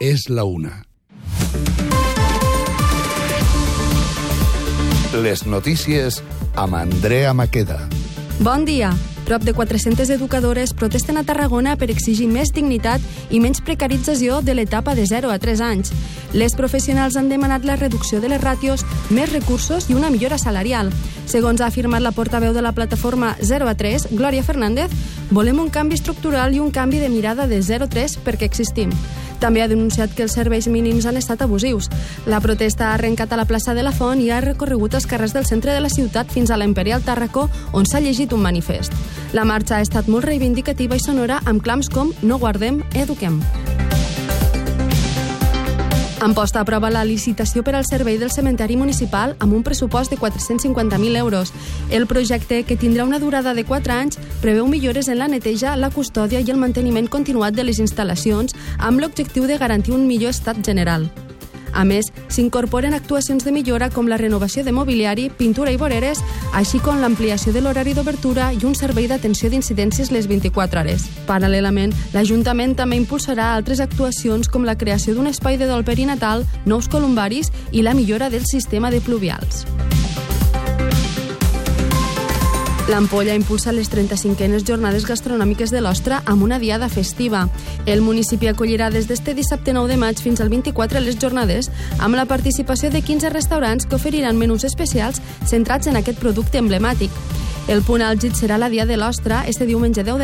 és la 1. Les notícies amb Andrea Maqueda. Bon dia. Prop de 400 educadores protesten a Tarragona per exigir més dignitat i menys precarització de l'etapa de 0 a 3 anys. Les professionals han demanat la reducció de les ràtios, més recursos i una millora salarial. Segons ha afirmat la portaveu de la plataforma 0 a 3, Glòria Fernández, volem un canvi estructural i un canvi de mirada de 0 a 3 perquè existim. També ha denunciat que els serveis mínims han estat abusius. La protesta ha arrencat a la plaça de la Font i ha recorregut els carrers del centre de la ciutat fins a l'Imperial Tàrraco, on s'ha llegit un manifest. La marxa ha estat molt reivindicativa i sonora amb clams com "No guardem, eduquem". Han posta a prova la licitació per al servei del cementeri municipal amb un pressupost de 450.000 euros. El projecte, que tindrà una durada de 4 anys, preveu millores en la neteja, la custòdia i el manteniment continuat de les instal·lacions amb l'objectiu de garantir un millor estat general. A més, s'incorporen actuacions de millora com la renovació de mobiliari, pintura i voreres, així com l'ampliació de l'horari d'obertura i un servei d'atenció d'incidències les 24 hores. Paral·lelament, l'Ajuntament també impulsarà altres actuacions com la creació d'un espai de dol perinatal, nous columbaris i la millora del sistema de pluvials. L'Ampolla impulsa les 35enes jornades gastronòmiques de l'Ostra amb una diada festiva. El municipi acollirà des d'este dissabte 9 de maig fins al 24 les jornades amb la participació de 15 restaurants que oferiran menús especials centrats en aquest producte emblemàtic. El punt àlgid serà la Dia de l'Ostra este diumenge 10 de